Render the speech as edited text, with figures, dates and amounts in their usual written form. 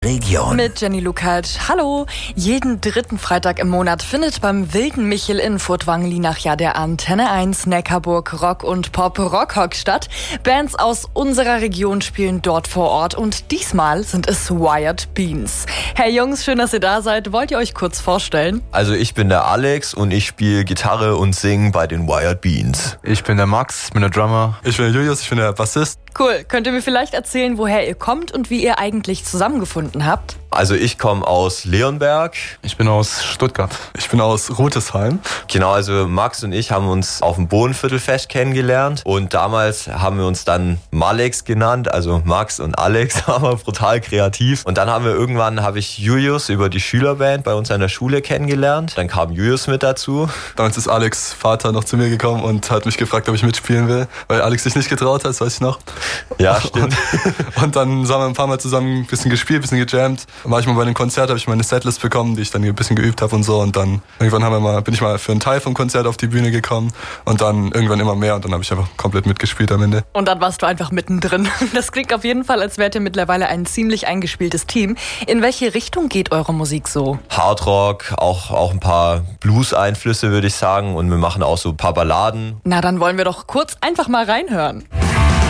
Region. Mit Jenny Lukács. Hallo! Jeden dritten Freitag im Monat findet beim Wilden Michel in Furtwangen-Lienach ja der Antenne 1 Neckarburg Rock und Pop Rockhock statt. Bands aus unserer Region spielen dort vor Ort und diesmal sind es Wired Beans. Hey Jungs, schön, dass ihr da seid. Wollt ihr euch kurz vorstellen? Also ich bin der Alex und ich spiele Gitarre und singe bei den Wired Beans. Ich bin der Max, ich bin der Drummer. Ich bin der Julius, ich bin der Bassist. Cool. Könnt ihr mir vielleicht erzählen, woher ihr kommt und wie ihr eigentlich zusammengefunden habt? Also ich komme aus Leonberg. Ich bin aus Stuttgart. Ich bin aus Rutesheim. Genau, also Max und ich haben uns auf dem Bohnenviertelfest kennengelernt und damals haben wir uns dann Malex genannt, also Max und Alex, aber brutal kreativ. Und dann habe ich Julius über die Schülerband bei uns an der Schule kennengelernt. Dann kam Julius mit dazu. Damals ist Alex' Vater noch zu mir gekommen und hat mich gefragt, ob ich mitspielen will, weil Alex sich nicht getraut hat, das weiß ich noch. Ja, stimmt. Und dann haben wir ein paar Mal zusammen ein bisschen gespielt, ein bisschen gejammt. War ich mal bei einem Konzert, habe ich meine Setlist bekommen, die ich dann ein bisschen geübt habe und so. Und dann irgendwann bin ich mal für einen Teil vom Konzert auf die Bühne gekommen und dann irgendwann immer mehr und dann habe ich einfach komplett mitgespielt am Ende. Und dann warst du einfach mittendrin. Das klingt auf jeden Fall, als wärt ihr mittlerweile ein ziemlich eingespieltes Team. In welche Richtung geht eure Musik so? Hardrock, auch ein paar Blues-Einflüsse, würde ich sagen. Und wir machen auch so ein paar Balladen. Na, dann wollen wir doch kurz einfach mal reinhören.